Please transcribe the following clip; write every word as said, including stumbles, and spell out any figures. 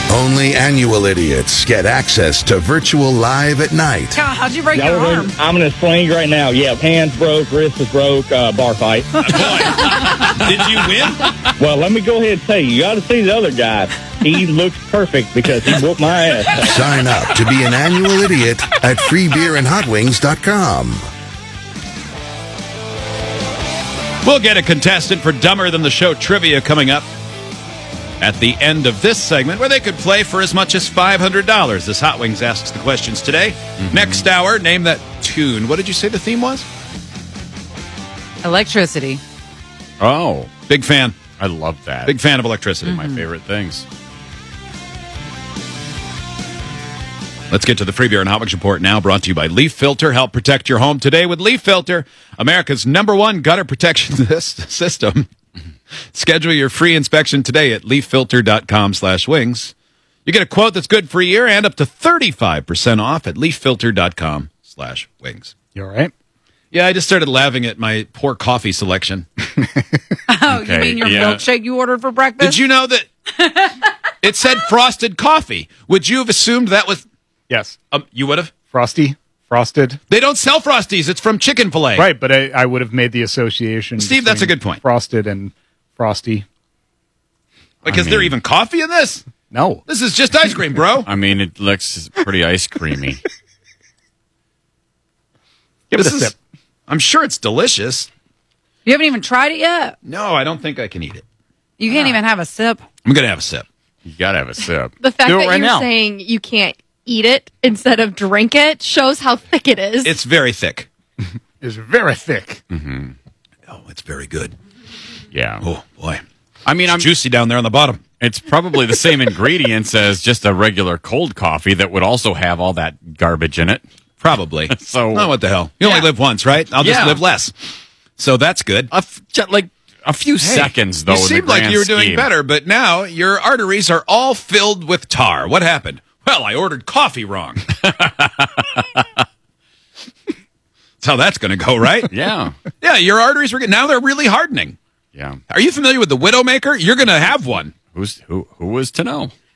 Only annual idiots get access to virtual live at night. God, how'd you break Yeah, your we're arm? in- I'm in a sling right now. Yeah, hands broke, wrist is broke, uh, bar fight. Boy, did you win? Well, let me go ahead and say, you got to see the other guy. He looks perfect because he whooped my ass. Sign up to be an annual idiot at free beer and hot wings dot com. We'll get a contestant for Dumber Than the Show trivia coming up at the end of this segment, where they could play for as much as five hundred dollars. This Hot Wings asks the questions today. Mm-hmm. Next hour, name that tune. What did you say the theme was? Electricity. Oh, Big fan. I love that. Big fan of electricity. My favorite things. Let's get to the Free Beer and Hot Wings Report now, brought to you by Leaf Filter. Help protect your home today with Leaf Filter, America's number one gutter protection system. Schedule your free inspection today at leaf filter dot com slash wings. You get a quote that's good for a year and up to thirty-five percent off at leaf filter dot com slash wings. You all right? Yeah, I just started laughing at my poor coffee selection. Oh, Okay, you mean your yeah. milkshake you ordered for breakfast? Did you know that it said frosted coffee? Would you have assumed that was... Yes. Um, you would have? Frosty, frosted. They don't sell Frosties. It's from chicken filet. Right, but I, I would have made the association. Steve, that's a between good point. Frosted and frosty. Like, is I there mean- even coffee in this? No. This is just ice cream, bro. I mean, it looks pretty ice creamy. Give This it a is- sip. I'm sure it's delicious. You haven't even tried it yet? No, I don't think I can eat it. You can't even have a sip. I'm going to have a sip. You gotta have a sip. The fact Do it that right you're now. saying you can't eat it instead of drink it shows how thick it is. It's very thick. It's very thick. Oh, it's very good. Yeah. Oh, boy. I mean, It's I'm juicy down there on the bottom. It's probably the same ingredients as just a regular cold coffee that would also have all that garbage in it. Probably. So- oh, what the hell? You Yeah. only live once, right? I'll just Yeah. live less. So that's good. A f- ju- like a few seconds, though. You in the seemed like grand you were doing scheme. better, but now your arteries are all filled with tar. What happened? Well, I ordered coffee wrong. That's how that's going to go, right? Yeah. Yeah, your arteries were getting, now they're really hardening. Yeah. Are you familiar with the Widowmaker? You're going to have one. Who's who? Who was to know?